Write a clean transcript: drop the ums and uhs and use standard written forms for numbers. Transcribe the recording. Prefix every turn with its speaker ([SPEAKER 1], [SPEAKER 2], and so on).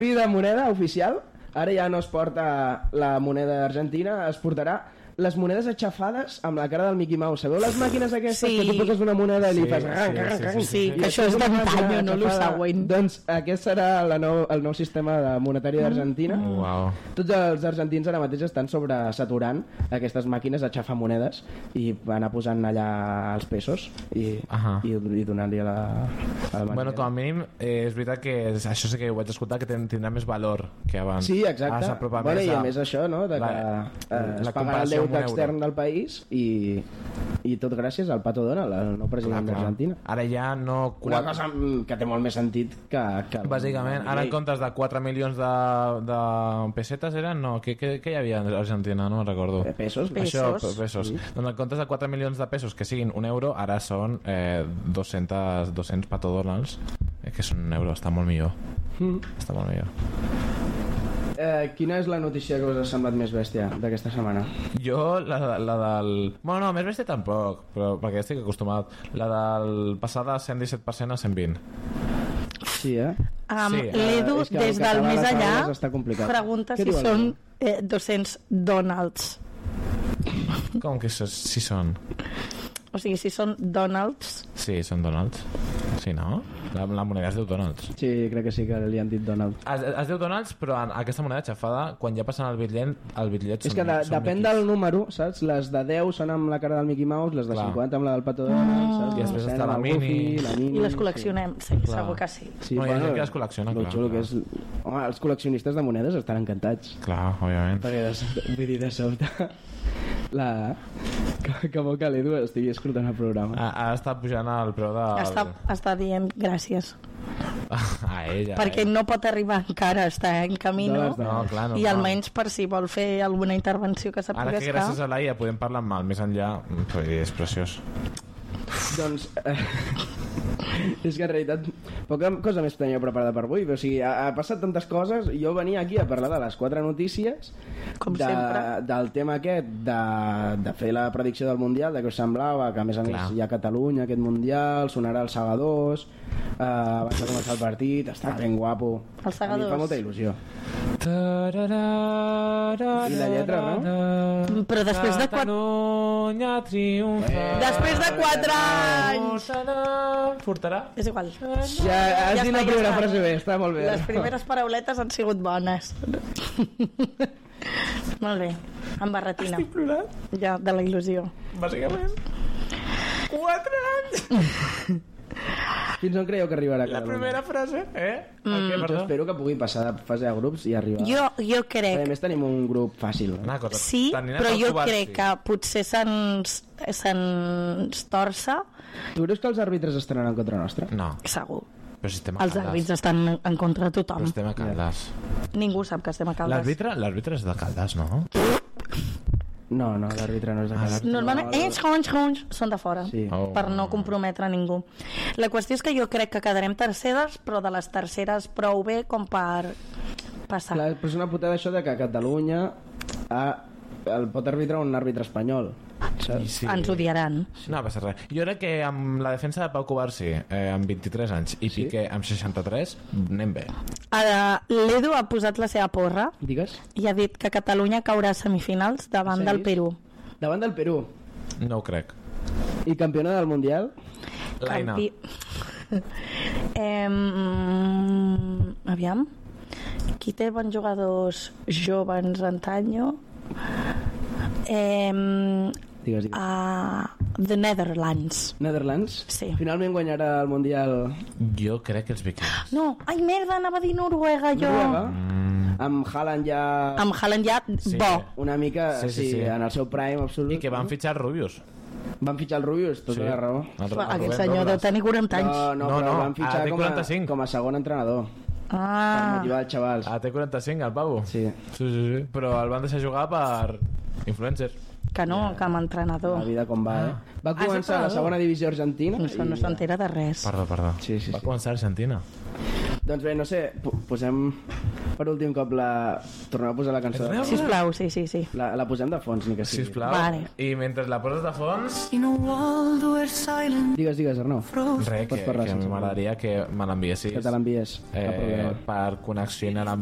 [SPEAKER 1] de moneda oficial, ara ja no es porta la moneda argentina, es portarà les monedes aixafades amb la cara del Mickey Mouse. Sabeu les màquines aquestes que tu poses una moneda i li fas...
[SPEAKER 2] Sí, que això és d'antany, no lo següent.
[SPEAKER 1] Doncs aquest serà el nou sistema monetari d'Argentina. Tots els argentins ara mateix estan sobresaturant aquestes màquines aixafar monedes i van anar posant allà els pesos i donant-li a la manera.
[SPEAKER 3] Bueno, com a mínim és veritat que això sí que ho vaig escoltar, que tindrà més valor que abans.
[SPEAKER 1] Sí, exacte. Bueno, i a més això, no? De que es pagarà el deute extern del país i tot gràcies al Pato Donald, el nou president d'Argentina.
[SPEAKER 3] Ara ja no...
[SPEAKER 1] Una cosa que té molt més sentit que
[SPEAKER 3] bàsicament, ara en comptes de 4 milions de pessetes eren, no, què hi havia a Argentina? No me'n recordo.
[SPEAKER 1] Pesos.
[SPEAKER 3] Això, pesos. Sí. Doncs en comptes de 4 milions de pesos que siguin un euro, ara són 200 Pato Donalds, que és un euro, està molt millor. Està molt millor.
[SPEAKER 1] Quina és la notícia que us ha semblat més bèstia d'aquesta setmana?
[SPEAKER 3] Jo, la del... Bueno, no, més bèstia tampoc, però perquè ja estic acostumat. La del passar de 117% a 120.
[SPEAKER 1] Sí,
[SPEAKER 2] sí. L'Edu, des del més allà, pregunta si són 200 Donalds.
[SPEAKER 3] Com que si són?
[SPEAKER 2] O sigui, si són Donalds.
[SPEAKER 3] Sí, són Donalds. Sí, no? La moneda es diu Donalds.
[SPEAKER 1] Sí, crec que sí que li han dit Donald.
[SPEAKER 3] Es diu Donalds, però aquesta moneda xafada, quan ja passen el bitllet
[SPEAKER 1] és que depèn del número, saps? Les de 10 són amb la cara del Mickey Mouse, les de 50 amb la del Pato Donald, saps?
[SPEAKER 3] I després està la Mini.
[SPEAKER 2] I les col·leccionem, sí, segur que sí.
[SPEAKER 3] Bueno, que les col·lecciona, clar.
[SPEAKER 1] Xulo que és... Home, els col·leccionistes de monedes estan encantats.
[SPEAKER 3] Clar, òbviament.
[SPEAKER 1] Perquè, vull dir, de sobte... Que bo que l'Edu estigui escoltant el programa.
[SPEAKER 3] Ha estat pujant el preu de...
[SPEAKER 2] Està dient gràcies
[SPEAKER 3] a ella,
[SPEAKER 2] perquè no pot arribar encara, està en camí, no,
[SPEAKER 3] clar, no,
[SPEAKER 2] i almenys per si vol fer alguna intervenció que s'apugui.
[SPEAKER 3] Ara que gràcies a l'Aia podem parlar mal més enllà, és preciós.
[SPEAKER 1] Doncs és que en realitat poca cosa més tenia preparada per avui, però o sigui, ha passat tantes coses. Jo venia aquí a parlar de les 4 notícies
[SPEAKER 2] com sempre,
[SPEAKER 1] del tema aquest de fer la predicció del Mundial, de què us semblava, que a més hi ha Catalunya aquest Mundial, sonarà els segadors, abans de començar el partit, està ben guapo,
[SPEAKER 2] els segadors.
[SPEAKER 1] A mi fa molta il·lusió. I la lletra, no?
[SPEAKER 2] Però després de
[SPEAKER 3] 4 triomfa,
[SPEAKER 2] després de 4 anys
[SPEAKER 3] portarà?
[SPEAKER 2] És igual.
[SPEAKER 1] Ja has dit la primera frase bé, està molt bé.
[SPEAKER 2] Les primeres parauletes han sigut bones. Molt bé, amb barretina.
[SPEAKER 3] Estic plorant.
[SPEAKER 2] Ja, de la il·lusió.
[SPEAKER 3] Bàsicament 4 anys.
[SPEAKER 1] Fins on creieu que arribarà
[SPEAKER 3] la primera frase?
[SPEAKER 1] Jo espero que pugui passar de fase de grups i arribar.
[SPEAKER 2] Jo crec...
[SPEAKER 1] A més tenim un grup fàcil.
[SPEAKER 2] Sí, però jo crec que potser se'ns torça.
[SPEAKER 1] Tu creus que els àrbitres estaran en contra nostra?
[SPEAKER 3] No.
[SPEAKER 2] Segur.
[SPEAKER 3] Els
[SPEAKER 2] àrbitres estan en contra de tothom.
[SPEAKER 3] Però estem a Caldes.
[SPEAKER 2] Ningú sap que estem a Caldes.
[SPEAKER 3] L'àrbitre és de Caldes, no?
[SPEAKER 1] No, l'àrbitre no és de Caldes.
[SPEAKER 2] Normalment són de fora,
[SPEAKER 1] sí.
[SPEAKER 2] Per no comprometre ningú. La qüestió és que jo crec que quedarem terceres, però de les terceres prou bé com per passar.
[SPEAKER 1] Però és una putada això de que a Catalunya el pot arbitrar un àrbitre espanyol.
[SPEAKER 3] Sí.
[SPEAKER 2] Ens odiaran.
[SPEAKER 3] No passa res. Jo crec que amb la defensa de Pau Covarsí amb 23 anys i Piqué amb 63 anem bé.
[SPEAKER 2] L'Edu ha posat la seva porra.
[SPEAKER 1] Digues.
[SPEAKER 2] I ha dit que Catalunya caurà a semifinals davant del Perú.
[SPEAKER 1] Davant del Perú?
[SPEAKER 3] No ho crec.
[SPEAKER 1] I campiona del Mundial?
[SPEAKER 3] L'Aina.
[SPEAKER 2] Aviam. Qui té bons jugadors joves antanyo?
[SPEAKER 1] Digues.
[SPEAKER 2] The Netherlands.
[SPEAKER 1] Netherlands?
[SPEAKER 2] Sí.
[SPEAKER 1] Finalment guanyarà el Mundial.
[SPEAKER 3] Jo crec que els vikings.
[SPEAKER 2] No, ai merda, anava a dir Noruega jo.
[SPEAKER 1] Amb Haaland ja...
[SPEAKER 2] Amb Haaland ja,
[SPEAKER 3] sí.
[SPEAKER 2] Bo.
[SPEAKER 1] Una mica, sí, en el seu prime absolut.
[SPEAKER 3] I que van fitxar Rubius.
[SPEAKER 1] Van fitxar el Rubius, tota la raó.
[SPEAKER 2] Aquest senyor deu tenir 40 anys.
[SPEAKER 1] No, van fitxar com a segon entrenador. Per motivar els xavals.
[SPEAKER 3] Té 45 el pavo.
[SPEAKER 1] Sí.
[SPEAKER 3] Però el van deixar jugar per influencer.
[SPEAKER 2] Que no, com a entrenador.
[SPEAKER 1] La vida com va, Va començar a la segona divisió argentina.
[SPEAKER 2] No s'entera de res.
[SPEAKER 3] Perdó.
[SPEAKER 1] Sí.
[SPEAKER 3] Va començar a Argentina.
[SPEAKER 1] Doncs bé, no sé, posem per últim cop tornem a posar la cançó de...
[SPEAKER 2] Sisplau, sí.
[SPEAKER 1] La posem de fons, ni que sigui.
[SPEAKER 3] Sisplau.
[SPEAKER 2] Vale.
[SPEAKER 3] I mentre la poses de fons...
[SPEAKER 1] Digues, Arnau.
[SPEAKER 3] Res, que m'agradaria que me l'enviessis.
[SPEAKER 1] Que te l'envies.
[SPEAKER 3] Per connexió inalámbrica